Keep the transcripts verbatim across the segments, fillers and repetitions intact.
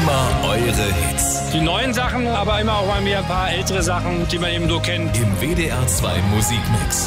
Immer eure Hits. Die neuen Sachen, aber immer auch mal mehr ein paar ältere Sachen, die man eben so kennt. Im W D R zwei Musikmix.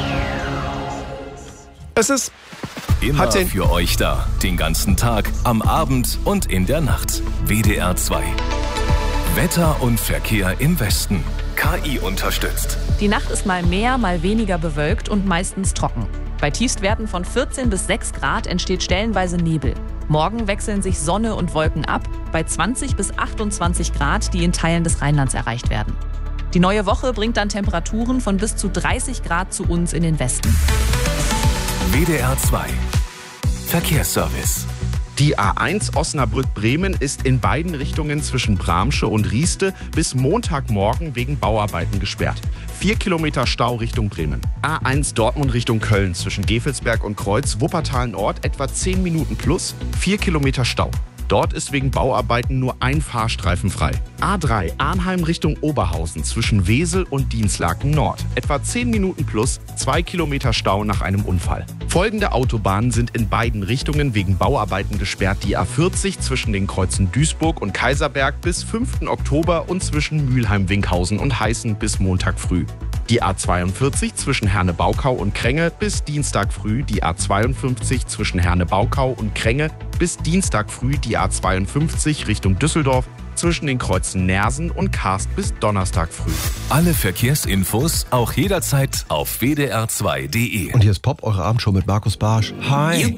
Es ist Immer für euch da. Den ganzen Tag, am Abend und in der Nacht. W D R zwei. Wetter und Verkehr im Westen. K I unterstützt. Die Nacht ist mal mehr, mal weniger bewölkt und meistens trocken. Bei Tiefstwerten von vierzehn bis sechs Grad entsteht stellenweise Nebel. Morgen wechseln sich Sonne und Wolken ab, bei zwanzig bis achtundzwanzig Grad, die in Teilen des Rheinlands erreicht werden. Die neue Woche bringt dann Temperaturen von bis zu dreißig Grad zu uns in den Westen. W D R zwei. Verkehrsservice. Die A eins Osnabrück-Bremen ist in beiden Richtungen zwischen Bramsche und Rieste bis Montagmorgen wegen Bauarbeiten gesperrt. Vier Kilometer Stau Richtung Bremen. A eins Dortmund Richtung Köln zwischen Gevelsberg und Kreuz, Wuppertal-Nord etwa zehn Minuten plus, vier Kilometer Stau. Dort ist wegen Bauarbeiten nur ein Fahrstreifen frei. A drei Arnheim Richtung Oberhausen zwischen Wesel und Dinslaken Nord. Etwa zehn Minuten plus, zwei Kilometer Stau nach einem Unfall. Folgende Autobahnen sind in beiden Richtungen wegen Bauarbeiten gesperrt. Die A vierzig zwischen den Kreuzen Duisburg und Kaiserberg bis fünften Oktober und zwischen Mülheim-Winkhausen und Heißen bis Montag früh. Die A zweiundvierzig zwischen Herne-Baukau und Krenge bis Dienstag früh, die A zweiundfünfzig zwischen Herne-Baukau und Krenge bis Dienstag früh, die A zweiundfünfzig Richtung Düsseldorf zwischen den Kreuzen Nersen und Karst bis Donnerstag früh. Alle Verkehrsinfos auch jederzeit auf w d r zwei punkt d e. Und hier ist Pop, eure Abendshow mit Markus Barsch. Hi.